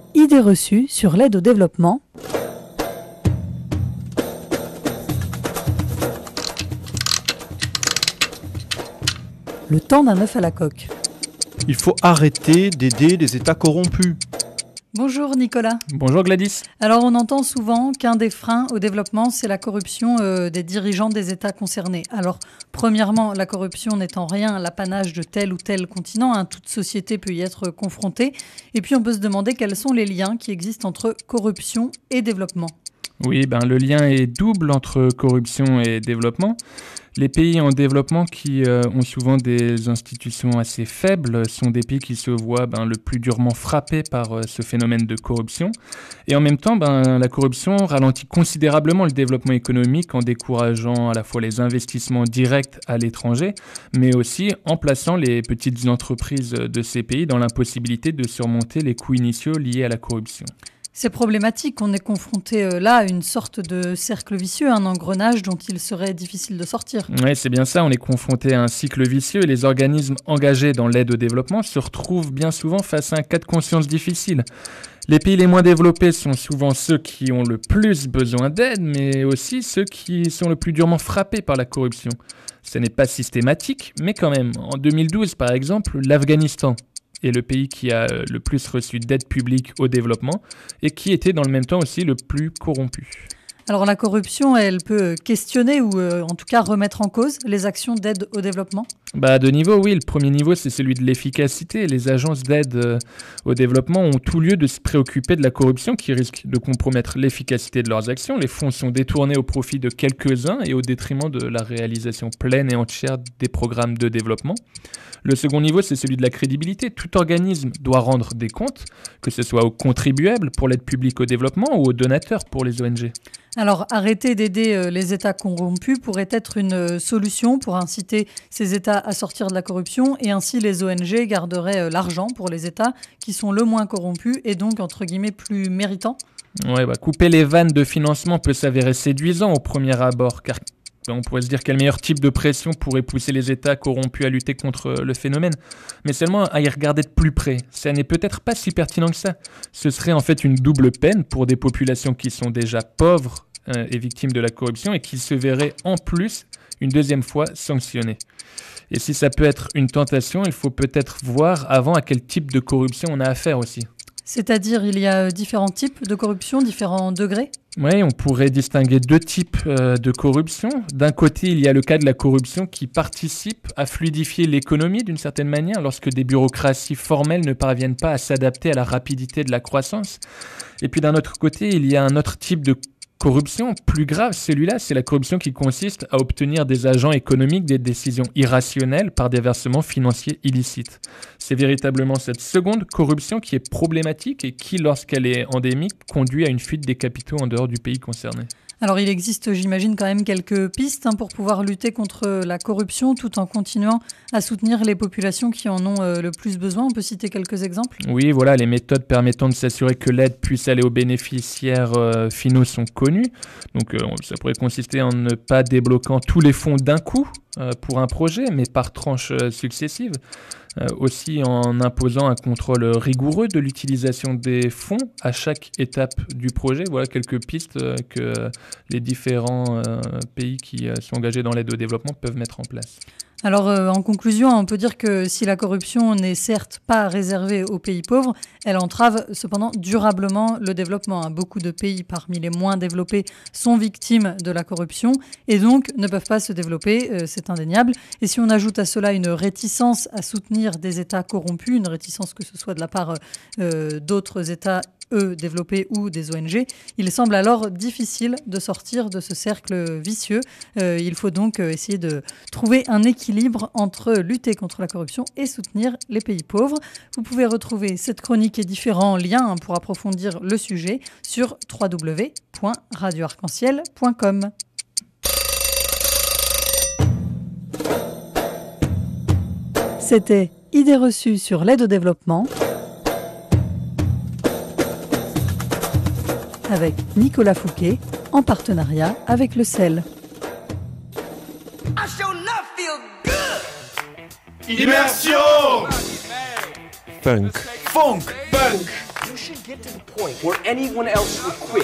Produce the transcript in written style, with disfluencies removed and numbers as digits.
Idées reçues sur l'aide au développement. Le temps d'un œuf à la coque. Il faut arrêter d'aider les États corrompus. Bonjour Nicolas. Bonjour Gladys. Alors on entend souvent qu'un des freins au développement, c'est la corruption des dirigeants des États concernés. Alors premièrement, la corruption n'est en rien l'apanage de tel ou tel continent, toute société peut y être confrontée. Et puis on peut se demander quels sont les liens qui existent entre corruption et développement. Oui, le lien est double entre corruption et développement. Les pays en développement qui ont souvent des institutions assez faibles sont des pays qui se voient le plus durement frappés par ce phénomène de corruption. Et en même temps, la corruption ralentit considérablement le développement économique en décourageant à la fois les investissements directs à l'étranger, mais aussi en plaçant les petites entreprises de ces pays dans l'impossibilité de surmonter les coûts initiaux liés à la corruption. C'est problématique, on est confronté là à une sorte de cercle vicieux, un engrenage dont il serait difficile de sortir. Oui, c'est bien ça, on est confronté à un cycle vicieux et les organismes engagés dans l'aide au développement se retrouvent bien souvent face à un cas de conscience difficile. Les pays les moins développés sont souvent ceux qui ont le plus besoin d'aide, mais aussi ceux qui sont le plus durement frappés par la corruption. Ce n'est pas systématique, mais quand même. En 2012, par exemple, l'Afghanistan est le pays qui a le plus reçu d'aide publique au développement et qui était dans le même temps aussi le plus corrompu. Alors la corruption, elle peut questionner ou en tout cas remettre en cause les actions d'aide au développement ? À deux niveaux, oui. Le premier niveau, c'est celui de l'efficacité. Les agences d'aide au développement ont tout lieu de se préoccuper de la corruption qui risque de compromettre l'efficacité de leurs actions. Les fonds sont détournés au profit de quelques-uns et au détriment de la réalisation pleine et entière des programmes de développement. Le second niveau, c'est celui de la crédibilité. Tout organisme doit rendre des comptes, que ce soit aux contribuables pour l'aide publique au développement ou aux donateurs pour les ONG. Alors, arrêter d'aider les États corrompus pourrait être une solution pour inciter ces États à sortir de la corruption et ainsi les ONG garderaient l'argent pour les États qui sont le moins corrompus et donc, entre guillemets, plus méritants. Ouais, couper les vannes de financement peut s'avérer séduisant au premier abord, car on pourrait se dire quel meilleur type de pression pourrait pousser les États corrompus à lutter contre le phénomène. Mais seulement à y regarder de plus près, ça n'est peut-être pas si pertinent que ça. Ce serait en fait une double peine pour des populations qui sont déjà pauvres et victimes de la corruption et qui se verraient en plus une deuxième fois sanctionnées. Et si ça peut être une tentation, il faut peut-être voir avant à quel type de corruption on a affaire aussi. C'est-à-dire, il y a différents types de corruption, différents degrés ? Oui, on pourrait distinguer deux types de corruption. D'un côté, il y a le cas de la corruption qui participe à fluidifier l'économie d'une certaine manière lorsque des bureaucraties formelles ne parviennent pas à s'adapter à la rapidité de la croissance. Et puis d'un autre côté, il y a un autre type de corruption plus grave, celui-là, c'est la corruption qui consiste à obtenir des agents économiques des décisions irrationnelles par des versements financiers illicites. C'est véritablement cette seconde corruption qui est problématique et qui, lorsqu'elle est endémique, conduit à une fuite des capitaux en dehors du pays concerné. Alors il existe, j'imagine, quand même quelques pistes pour pouvoir lutter contre la corruption tout en continuant à soutenir les populations qui en ont le plus besoin. On peut citer quelques exemples ? Oui, voilà, les méthodes permettant de s'assurer que l'aide puisse aller aux bénéficiaires finaux sont connues. Donc ça pourrait consister en ne pas débloquant tous les fonds d'un coup pour un projet, mais par tranches successives. Aussi en imposant un contrôle rigoureux de l'utilisation des fonds à chaque étape du projet. Voilà quelques pistes que les différents pays qui sont engagés dans l'aide au développement peuvent mettre en place. Alors, en conclusion, on peut dire que si la corruption n'est certes pas réservée aux pays pauvres, elle entrave cependant durablement le développement. Beaucoup de pays parmi les moins développés sont victimes de la corruption et donc ne peuvent pas se développer, c'est indéniable. Et si on ajoute à cela une réticence à soutenir des États corrompus, une réticence que ce soit de la part d'autres États développés ou des ONG, il semble alors difficile de sortir de ce cercle vicieux. Il faut donc essayer de trouver un équilibre entre lutter contre la corruption et soutenir les pays pauvres. Vous pouvez retrouver cette chronique et différents liens pour approfondir le sujet sur www.radioarc-en-ciel.com. C'était Idées reçues sur l'aide au développement avec Nicolas Fouquet, en partenariat avec le CEL. Immersion! Funk. Funk! Punk! You should get to the point where anyone else would quit.